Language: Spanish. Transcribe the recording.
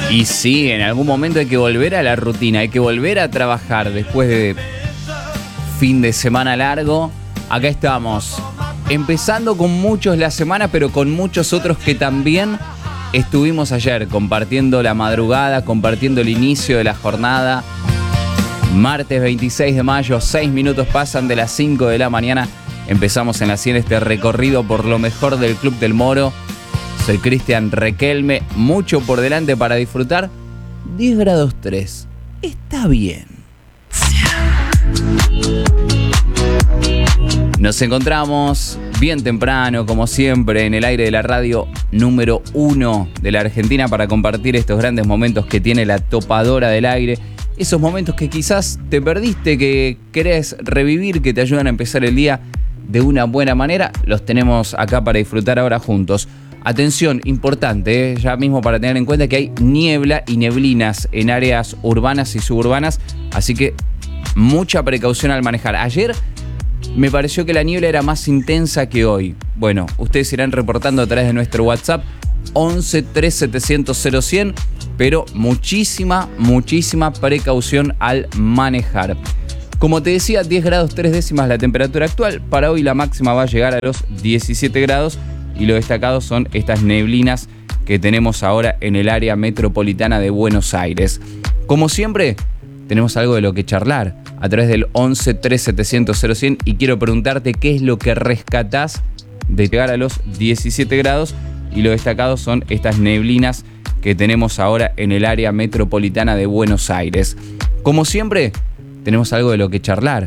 Y sí, en algún momento hay que volver a la rutina, hay que volver a trabajar después de fin de semana largo. Acá estamos, empezando con muchos la semana, pero con muchos otros que también estuvimos ayer compartiendo la madrugada, compartiendo el inicio de la jornada. Martes 26 de mayo, 6 minutos pasan de las 5 de la mañana. Empezamos en la 100 este recorrido por lo mejor del Club del Moro. Soy Cristian Requelme, mucho por delante para disfrutar. 10 grados 3, está bien. Nos encontramos bien temprano, como siempre, en el aire de la radio número 1 de la Argentina para compartir estos grandes momentos que tiene la topadora del aire. Esos momentos que quizás te perdiste, que querés revivir, que te ayudan a empezar el día de una buena manera, los tenemos acá para disfrutar ahora juntos. Atención, importante, ya mismo para tener en cuenta que hay niebla y neblinas en áreas urbanas y suburbanas, así que mucha precaución al manejar. Ayer me pareció que la niebla era más intensa que hoy. Bueno, ustedes irán reportando a través de nuestro WhatsApp 11 3700 0100, pero muchísima precaución al manejar. Como te decía, 10 grados 3 décimas la temperatura actual. Para hoy la máxima va a llegar a los 17 grados y lo destacado son estas neblinas que tenemos ahora en el área metropolitana de Buenos Aires. Como siempre, tenemos algo de lo que charlar a través del 11 3700 0100 y quiero preguntarte qué es lo que rescatás de llegar a los 17 grados y lo destacado son estas neblinas que tenemos ahora en el área metropolitana de Buenos Aires. Como siempre, tenemos algo de lo que charlar